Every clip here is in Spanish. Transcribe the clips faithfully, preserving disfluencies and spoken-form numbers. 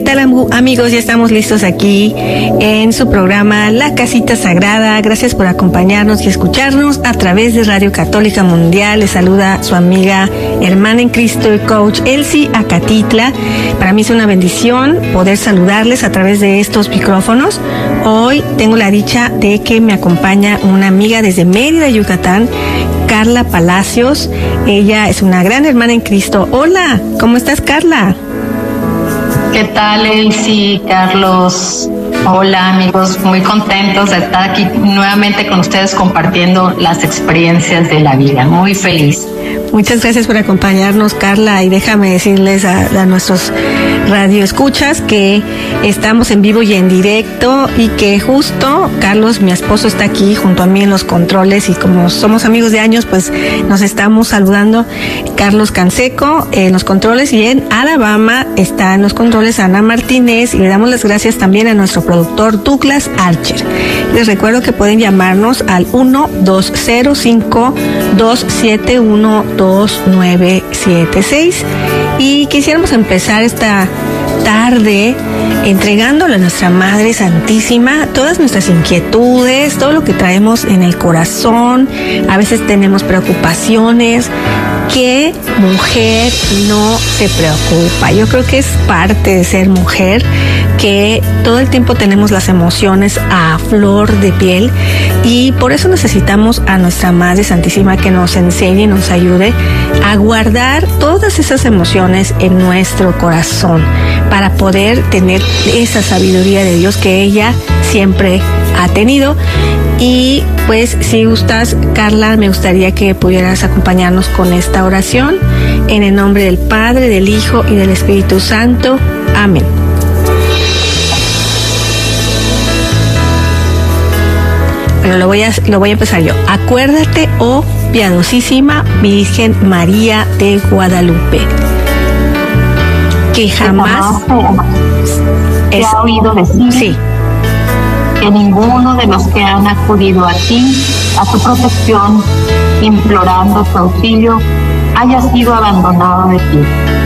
¿Qué tal, amigos? Ya estamos listos aquí en su programa La Casita Sagrada. Gracias por acompañarnos y escucharnos a través de Radio Católica Mundial. Les saluda su amiga, hermana en Cristo y coach Elsie Acatitla. Para mí es una bendición poder saludarles a través de estos micrófonos. Hoy tengo la dicha de que me acompaña una amiga desde Mérida, Yucatán, Carla Palacios. Ella es una gran hermana en Cristo. Hola, ¿cómo estás, Carla? ¿Qué tal, Elsie, Carlos? Hola, amigos, muy contentos de estar aquí nuevamente con ustedes compartiendo las experiencias de la vida. Muy feliz. Muchas gracias por acompañarnos, Carla, y déjame decirles a, a nuestros radioescuchas que estamos en vivo y en directo y que justo Carlos, mi esposo, está aquí junto a mí en los controles y como somos amigos de años, pues nos estamos saludando. Carlos Canseco en los controles y en Alabama está en los controles Ana Martínez, y le damos las gracias también a nuestro productor Douglas Archer. Les recuerdo que pueden llamarnos al uno dos cero cinco dos siete uno dos nueve siete seis, y quisiéramos empezar esta tarde entregándole a nuestra Madre Santísima todas nuestras inquietudes, todo lo que traemos en el corazón. A veces tenemos preocupaciones. ¿Qué mujer no se preocupa? Yo creo que es parte de ser mujer, que todo el tiempo tenemos las emociones a flor de piel, y por eso necesitamos a nuestra Madre Santísima que nos enseñe y nos ayude a guardar todas esas emociones en nuestro corazón para poder tener esa sabiduría de Dios que ella siempre ha tenido. Y pues si gustas, Carla, me gustaría que pudieras acompañarnos con esta oración en el nombre del Padre, del Hijo y del Espíritu Santo. Amén. Bueno, lo voy a, lo voy a empezar yo. Acuérdate, oh piadosísima Virgen María de Guadalupe, que jamás se ha oído decir sí. que ninguno de los que han acudido a ti, a tu protección, implorando tu auxilio, haya sido abandonado de ti.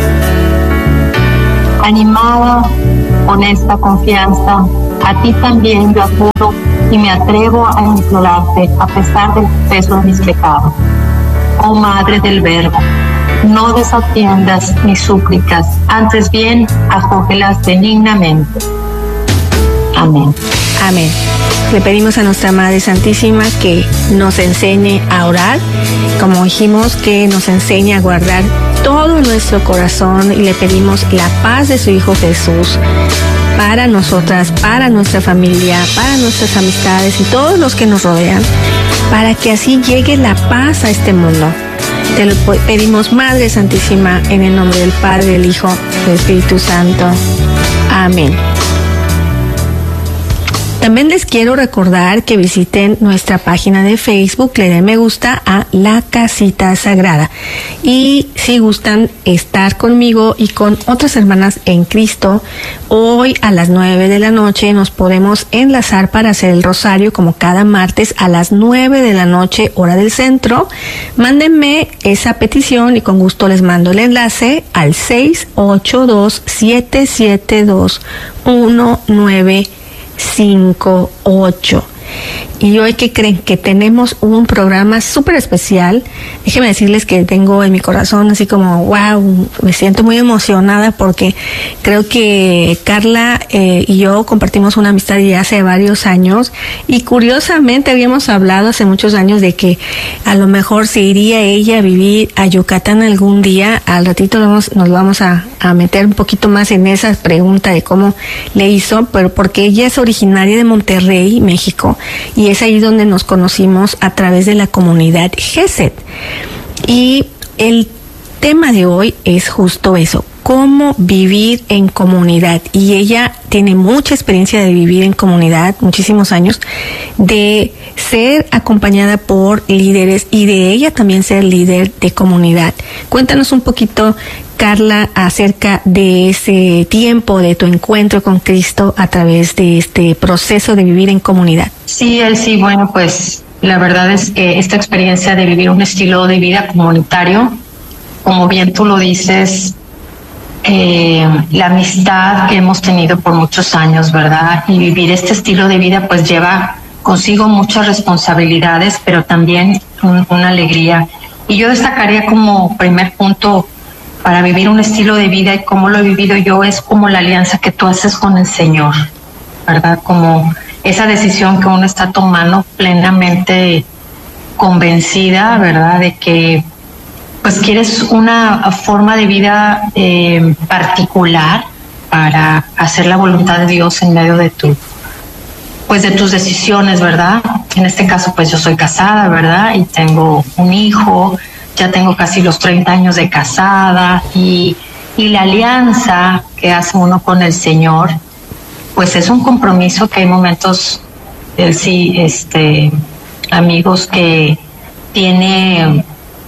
Animada con esta confianza, a ti también yo acudo y me atrevo a implorarte a pesar del peso de mis pecados. Oh Madre del Verbo, no desatiendas mis súplicas, antes bien acógelas benignamente. Amén. Amén. Le pedimos a nuestra Madre Santísima que nos enseñe a orar, como dijimos, que nos enseñe a guardar todo nuestro corazón, y le pedimos la paz de su Hijo Jesús para nosotras, para nuestra familia, para nuestras amistades y todos los que nos rodean, para que así llegue la paz a este mundo. Te lo pedimos, Madre Santísima, en el nombre del Padre, del Hijo y del Espíritu Santo. Amén. También les quiero recordar que visiten nuestra página de Facebook, le den me gusta a La Casita Sagrada. Y si gustan estar conmigo y con otras hermanas en Cristo, hoy a las nueve de la noche nos podemos enlazar para hacer el rosario, como cada martes a las nueve de la noche, hora del centro. Mándenme esa petición y con gusto les mando el enlace al seis ocho dos siete siete dos uno nueve cinco ocho. Y hoy, ¿qué creen? Que tenemos un programa súper especial. Déjenme decirles que tengo en mi corazón así como, wow, me siento muy emocionada porque creo que Carla eh, y yo compartimos una amistad ya hace varios años, y curiosamente habíamos hablado hace muchos años de que a lo mejor se iría ella a vivir a Yucatán algún día. Al ratito vamos, nos vamos a, a meter un poquito más en esa pregunta de cómo le hizo, pero porque ella es originaria de Monterrey, México, y es ahí donde nos conocimos a través de la comunidad Gesed. Y el tema de hoy es justo eso, cómo vivir en comunidad. Y ella tiene mucha experiencia de vivir en comunidad, muchísimos años, de ser acompañada por líderes y de ella también ser líder de comunidad. Cuéntanos un poquito, Carla, acerca de ese tiempo, de tu encuentro con Cristo a través de este proceso de vivir en comunidad. Sí, sí, bueno, pues la verdad es que esta experiencia de vivir un estilo de vida comunitario, como bien tú lo dices, eh, la amistad que hemos tenido por muchos años, ¿verdad? Y vivir este estilo de vida pues lleva consigo muchas responsabilidades, pero también un, una alegría. Y yo destacaría como primer punto para vivir un estilo de vida y cómo lo he vivido yo es como la alianza que tú haces con el Señor, ¿verdad? Como esa decisión que uno está tomando plenamente convencida, ¿verdad? De que pues quieres una forma de vida eh, particular para hacer la voluntad de Dios en medio de tu, pues de tus decisiones, ¿verdad? En este caso, pues yo soy casada, ¿verdad? Y tengo un hijo, ya tengo casi los treinta años de casada y, y la alianza que hace uno con el Señor, pues es un compromiso que hay momentos, él sí, este, amigos, que tiene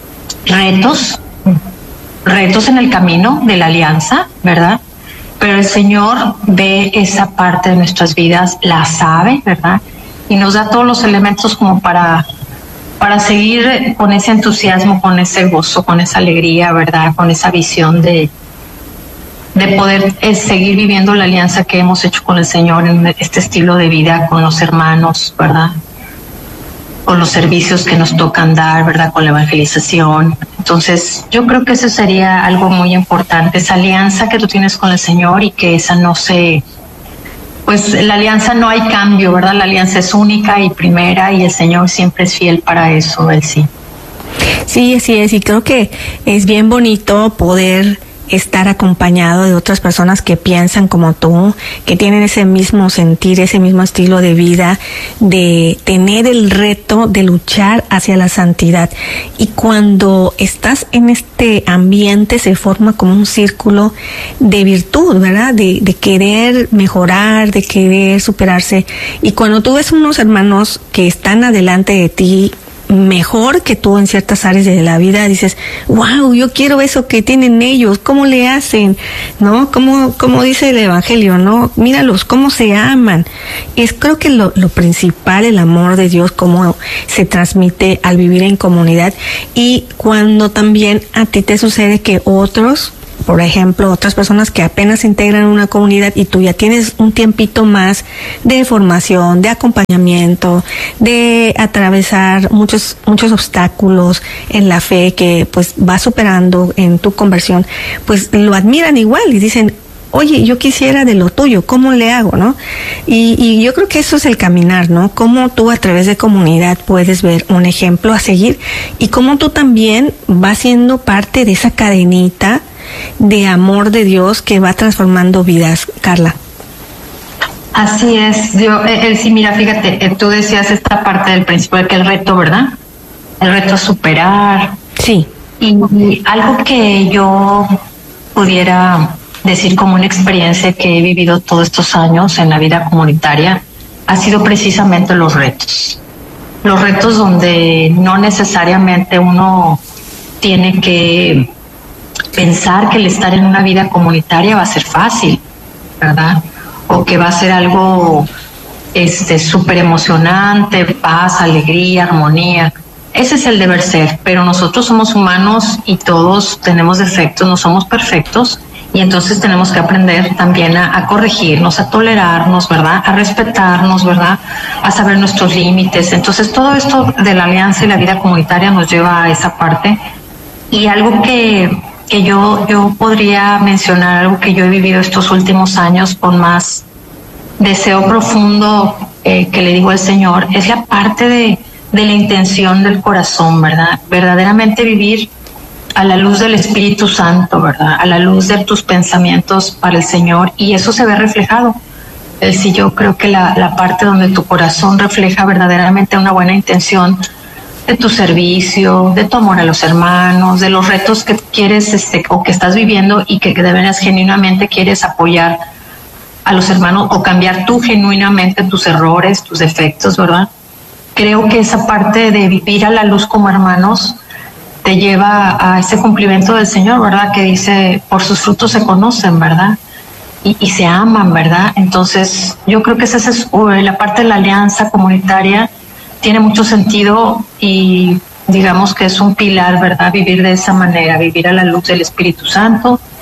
retos, retos en el camino de la alianza, ¿verdad? Pero el Señor ve esa parte de nuestras vidas, la sabe, ¿verdad? Y nos da todos los elementos como para, para seguir con ese entusiasmo, con ese gozo, con esa alegría, ¿verdad? Con esa visión de, de poder eh, seguir viviendo la alianza que hemos hecho con el Señor en este estilo de vida, con los hermanos, ¿verdad? Con los servicios que nos tocan dar, ¿verdad? Con la evangelización. Entonces, yo creo que eso sería algo muy importante, esa alianza que tú tienes con el Señor y que esa no se... Pues la alianza no hay cambio, ¿verdad? La alianza es única y primera y el Señor siempre es fiel para eso, Él sí. Sí, así es, y creo que es bien bonito poder estar acompañado de otras personas que piensan como tú, que tienen ese mismo sentir, ese mismo estilo de vida, de tener el reto de luchar hacia la santidad. Y cuando estás en este ambiente se forma como un círculo de virtud, ¿verdad? De, de querer mejorar, de querer superarse. Y cuando tú ves unos hermanos que están adelante de ti, mejor que tú en ciertas áreas de la vida, dices, wow, yo quiero eso que tienen ellos, ¿cómo le hacen? ¿No? Como, como dice el Evangelio, ¿no? Míralos, cómo se aman. Es creo que lo, lo principal, el amor de Dios, cómo se transmite al vivir en comunidad. Y cuando también a ti te sucede que otros, por ejemplo, otras personas que apenas se integran en una comunidad y tú ya tienes un tiempito más de formación, de acompañamiento, de atravesar muchos muchos obstáculos en la fe que pues vas superando en tu conversión, pues lo admiran igual y dicen, oye, yo quisiera de lo tuyo, ¿cómo le hago, no? Y, y yo creo que eso es el caminar, ¿no? Cómo tú a través de comunidad puedes ver un ejemplo a seguir y cómo tú también vas siendo parte de esa cadenita de amor de Dios que va transformando vidas, Carla. Así es, yo, él sí, mira, fíjate, tú decías esta parte del principio de que el reto, ¿verdad? El reto es superar. Sí. Y, y algo que yo pudiera decir como una experiencia que he vivido todos estos años en la vida comunitaria ha sido precisamente los retos. Los retos donde no necesariamente uno tiene que pensar que el estar en una vida comunitaria va a ser fácil, ¿verdad? O que va a ser algo este súper emocionante, paz, alegría, armonía. Ese es el deber ser, pero nosotros somos humanos y todos tenemos defectos, no somos perfectos, y entonces tenemos que aprender también a, a corregirnos, a tolerarnos, ¿verdad? A respetarnos, ¿verdad? A saber nuestros límites. Entonces todo esto de la alianza y la vida comunitaria nos lleva a esa parte. Y algo que que yo, yo podría mencionar, algo que yo he vivido estos últimos años con más deseo profundo eh, que le digo al Señor, es la parte de, de la intención del corazón, ¿verdad? Verdaderamente vivir a la luz del Espíritu Santo, ¿verdad? A la luz de tus pensamientos para el Señor, y eso se ve reflejado. Eh, si yo creo que la, la parte donde tu corazón refleja verdaderamente una buena intención de tu servicio, de tu amor a los hermanos, de los retos que quieres este, o que estás viviendo y que, que de veras genuinamente quieres apoyar a los hermanos o cambiar tú genuinamente tus errores, tus defectos, ¿verdad? Creo que esa parte de vivir a la luz como hermanos te lleva a ese cumplimiento del Señor, ¿verdad? Que dice, por sus frutos se conocen, ¿verdad? Y, y se aman, ¿verdad? Entonces, yo creo que esa es la parte de la alianza comunitaria. Tiene mucho sentido y digamos que es un pilar, ¿verdad? Vivir de esa manera, vivir a la luz del Espíritu Santo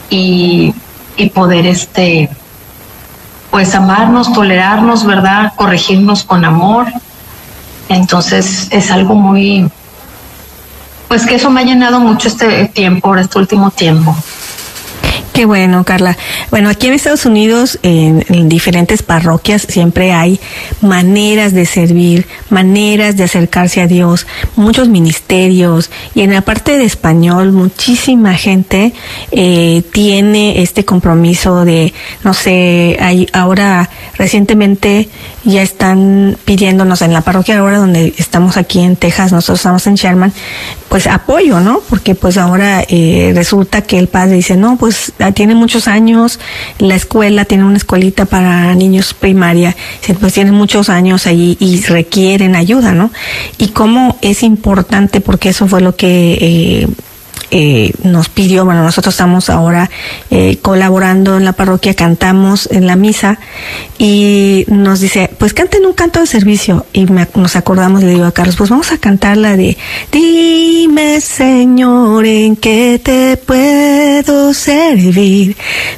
y, y poder este pues amarnos, tolerarnos, ¿verdad? Corregirnos con amor. Entonces es algo muy, pues que eso me ha llenado mucho este tiempo, este último tiempo. Qué bueno, Carla. Bueno, aquí en Estados Unidos, en, en diferentes parroquias, siempre hay maneras de servir, maneras de acercarse a Dios, muchos ministerios, y en la parte de español, muchísima gente eh, tiene este compromiso de, no sé, hay ahora recientemente ya están pidiéndonos en la parroquia ahora donde estamos aquí en Texas, nosotros estamos en Sherman, pues apoyo, ¿no? Porque pues ahora eh, resulta que el padre dice, no, pues tiene muchos años, la escuela tiene una escuelita para niños primaria, pues tienen muchos años allí y requieren ayuda, ¿no? Y cómo es importante, porque eso fue lo que eh, eh, nos pidió, bueno, nosotros estamos ahora eh, colaborando en la parroquia, cantamos en la misa y nos dice, pues canten un canto de servicio, y me, nos acordamos, le digo a Carlos, pues vamos a cantar la de dime, Señor, en qué te puedo servir,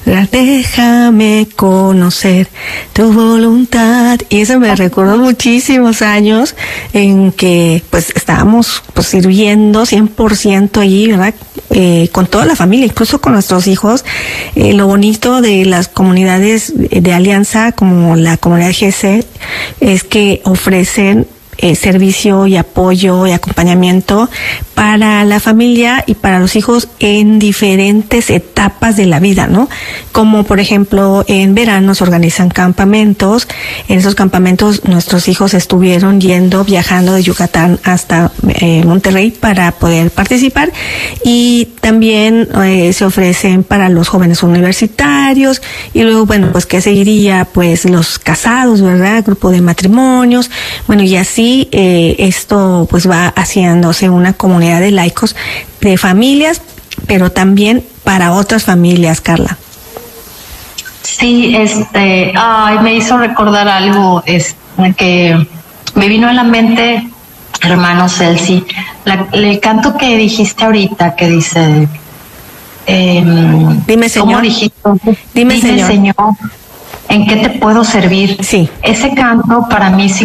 déjame conocer tu voluntad. Y eso me recordó muchísimos años en que pues estábamos pues sirviendo cien por ciento allí, ¿verdad? Eh, con toda la familia, incluso con nuestros hijos. Eh, lo bonito de las comunidades de alianza como la comunidad G C es que ofrecen eh, servicio y apoyo y acompañamiento para la familia y para los hijos en diferentes etapas de la vida, ¿no? Como por ejemplo en verano se organizan campamentos. En esos campamentos nuestros hijos estuvieron yendo, viajando de Yucatán hasta eh, Monterrey para poder participar, y también eh, se ofrecen para los jóvenes universitarios, y luego bueno, pues que seguiría pues los casados, ¿verdad? Grupo de matrimonios, bueno, y así eh, esto pues va haciéndose una comunidad de laicos, de familias, pero también para otras familias, Carla. Sí, este, ay, me hizo recordar algo, es que me vino a la mente, hermano Celsi, la, el canto que dijiste ahorita, que dice, eh, dime, Señor, ¿cómo dijiste? Dime, dime Señor. Señor, ¿en qué te puedo servir? Sí. Ese canto para mí